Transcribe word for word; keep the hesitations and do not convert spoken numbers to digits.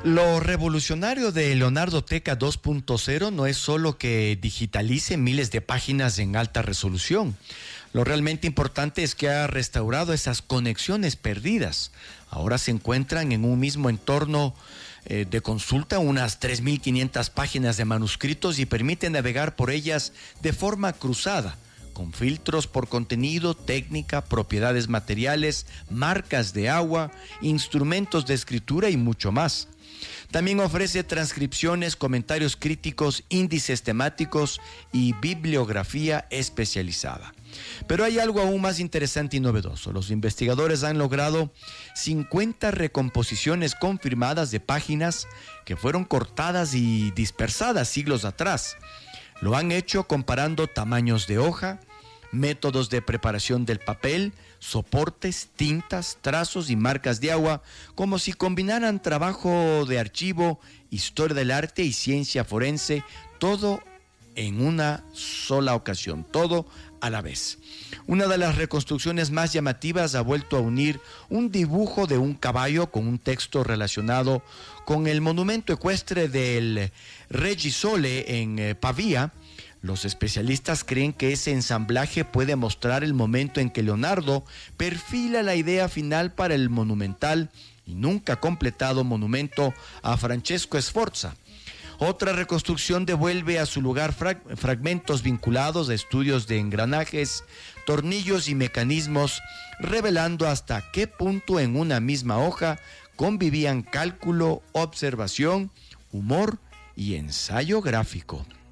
Lo revolucionario de Leonardo Teca dos punto cero no es solo que digitalice miles de páginas en alta resolución. Lo realmente importante es que ha restaurado esas conexiones perdidas. Ahora se encuentran en un mismo entorno eh, de consulta unas tres mil quinientas páginas de manuscritos y permite navegar por ellas de forma cruzada, con filtros por contenido, técnica, propiedades materiales, marcas de agua, instrumentos de escritura y mucho más. También ofrece transcripciones, comentarios críticos, índices temáticos y bibliografía especializada. Pero hay algo aún más interesante y novedoso. Los investigadores han logrado cincuenta recomposiciones confirmadas de páginas que fueron cortadas y dispersadas siglos atrás. Lo han hecho comparando tamaños de hoja, métodos de preparación del papel, soportes, tintas, trazos y marcas de agua, como si combinaran trabajo de archivo, historia del arte y ciencia forense, todo en una sola ocasión, todo a la vez. Una de las reconstrucciones más llamativas ha vuelto a unir un dibujo de un caballo con un texto relacionado con el monumento ecuestre del Regisole en eh, Pavía. Los especialistas creen que ese ensamblaje puede mostrar el momento en que Leonardo perfila la idea final para el monumental y nunca completado monumento a Francesco Sforza. Otra reconstrucción devuelve a su lugar frag- fragmentos vinculados a estudios de engranajes, tornillos y mecanismos, revelando hasta qué punto en una misma hoja convivían cálculo, observación, humor y ensayo gráfico.